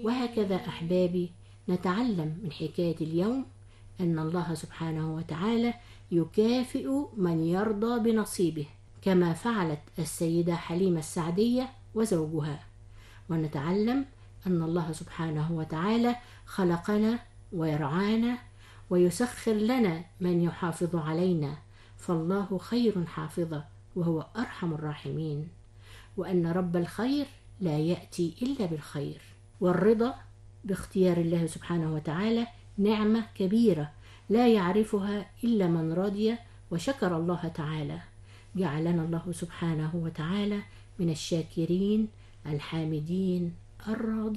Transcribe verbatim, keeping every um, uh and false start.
وهكذا أحبابي نتعلم من حكاية اليوم أن الله سبحانه وتعالى يكافئ من يرضى بنصيبه كما فعلت السيدة حليمة السعدية وزوجها، ونتعلم أن الله سبحانه وتعالى خلقنا ويرعانا ويسخر لنا من يحافظ علينا، فالله خير حافظة وهو أرحم الراحمين، وأن رب الخير لا يأتي إلا بالخير، والرضا باختيار الله سبحانه وتعالى نعمة كبيرة لا يعرفها إلا من رضي وشكر الله تعالى. جعلنا الله سبحانه وتعالى من الشاكرين الحامدين الراضين.